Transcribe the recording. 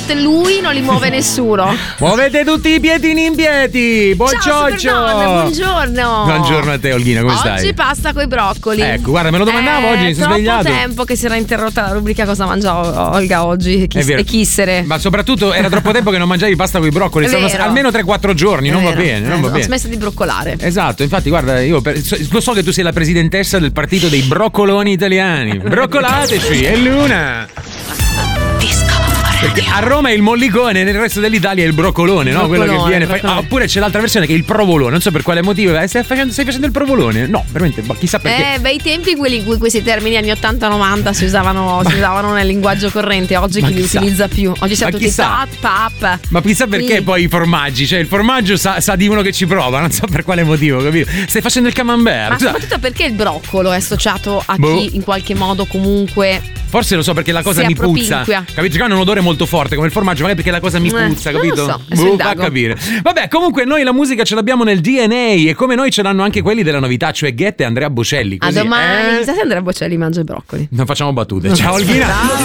parte lui non li muove nessuno. Muovete tutti i piedini in piedi. Ciao Superdonne, buongiorno. Buongiorno a te Olghina, come stai? Oggi pasta coi broccoli. Ecco, guarda, me lo domandavo oggi, mi sono svegliato. Troppo tempo che si era interrotta la rubrica cosa mangia Olga oggi e chissere. Ma soprattutto era troppo tempo che non mangiavi pasta coi broccoli. Stavano almeno 3-4 giorni, non va bene. Ho smesso di broccolare. Esatto, infatti guarda, io lo so che tu sei la presidentessa del partito dei broccoloni italiani. Broccolateci, è l'una. Perché a Roma è il mollicone, nel resto dell'Italia è il broccolone, no? Quello che viene. Oppure c'è l'altra versione che è il provolone. Non so per quale motivo. Stai facendo il provolone? No, veramente, chissà perché. Bei tempi quelli in cui questi termini anni 80-90 si usavano nel linguaggio corrente. Oggi chi li utilizza più? Oggi siamo tutti pap. Ma chissà perché poi i formaggi. Cioè, il formaggio sa di uno che ci prova. Non so per quale motivo, capito? Stai facendo il camembert. Ma soprattutto perché il broccolo è associato a chi in qualche modo comunque. Forse lo so perché la cosa mi puzza. Capito? Che hanno un odore molto forte come il formaggio, magari perché la cosa mi puzza, capito? Non lo so, va a capire. Vabbè, comunque noi la musica ce l'abbiamo nel DNA e come noi ce l'hanno anche quelli della novità, cioè Ghetta e Andrea Bocelli. Così, a domani, chissà se Andrea Bocelli mangia i broccoli. Non facciamo battute. Ciao Olghina.